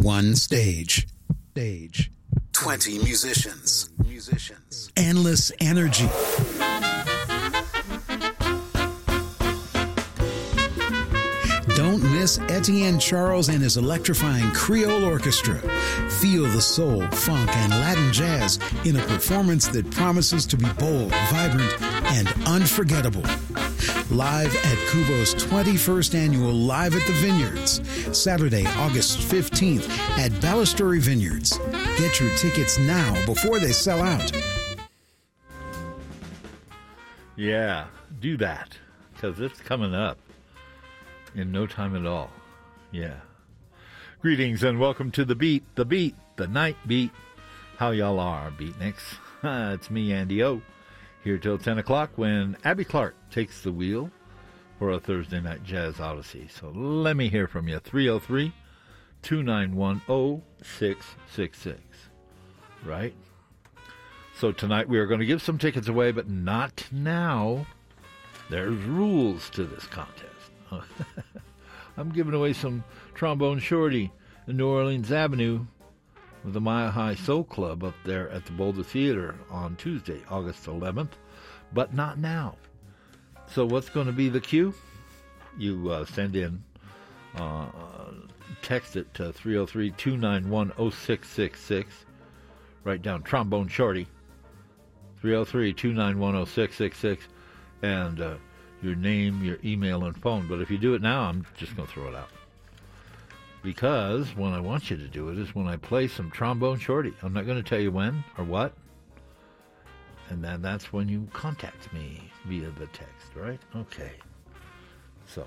One stage. 20 musicians. Endless energy. Don't miss Etienne Charles and his electrifying Creole Orchestra. Feel the soul, funk, and Latin jazz in a performance that promises to be bold, vibrant, and unforgettable. Live at Kuvo's 21st annual Live at the Vineyards, Saturday, August 15th at Balustrade Vineyards. Get your tickets now before they sell out. Yeah, do that, because it's coming up in no time at all. Yeah. Greetings and welcome to The Beat, the night beat. How y'all are, beatniks? It's me, Andy O, here till 10 o'clock when Abby Clark takes the wheel for a Thursday Night Jazz Odyssey. So let me hear from you. 303-291-0666. Right? So tonight we are going to give some tickets away, but not now. There's rules to this contest. I'm giving away some Trombone Shorty in New Orleans Avenue with the Mile High Soul Club up there at the Boulder Theater on Tuesday, August 11th, but not now. So what's going to be the cue? You send in, text it to 303-291-0666. Write down Trombone Shorty, 303-291-0666, and your name, your email, and phone. But if you do it now, I'm just going to throw it out. Because when I want you to do it is when I play some Trombone Shorty. I'm not going to tell you when or what. And then that's when you contact me via the text, right? Okay. So,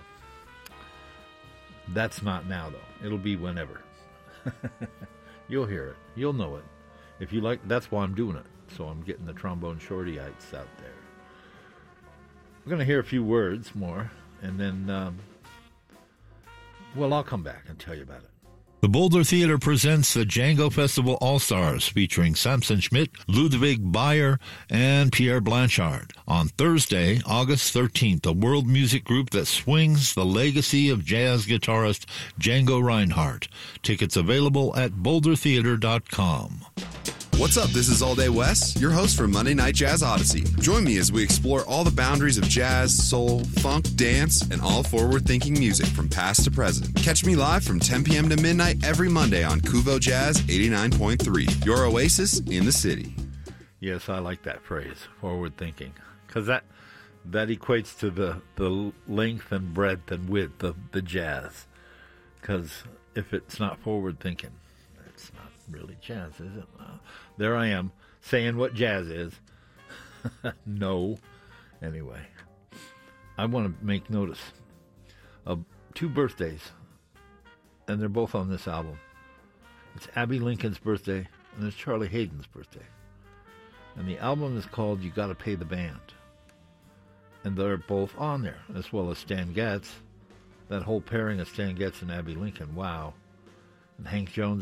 that's not now, though. It'll be whenever. You'll hear it. You'll know it. If you like, that's why I'm doing it. So I'm getting the Trombone Shortyites out there. We're going to hear a few words more, and then, I'll come back and tell you about it. The Boulder Theater presents the Django Festival All-Stars featuring Samson Schmidt, Ludwig Bayer, and Pierre Blanchard. On Thursday, August 13th, a world music group that swings the legacy of jazz guitarist Django Reinhardt. Tickets available at bouldertheater.com. What's up? This is All Day Wes, your host for Monday Night Jazz Odyssey. Join me as we explore all the boundaries of jazz, soul, funk, dance, and all forward-thinking music from past to present. Catch me live from 10 p.m. to midnight every Monday on Kuvo Jazz 89.3, your oasis in the city. Yes, I like that phrase, forward-thinking, because that equates to the length and breadth and width of the jazz. Because if it's not forward-thinking, it's not really jazz, is it? There I am, saying what jazz is. No. Anyway, I want to make notice of two birthdays, and they're both on this album. It's Abbey Lincoln's birthday, and it's Charlie Hayden's birthday. And the album is called You Gotta Pay the Band. And they're both on there, as well as Stan Getz. That whole pairing of Stan Getz and Abbey Lincoln, wow. And Hank Jones